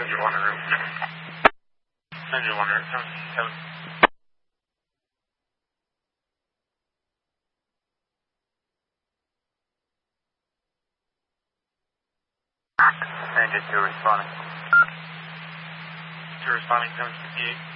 Passenger 1 room. Passenger 1 room, 767. Passenger 2 responding. 2 responding, 768.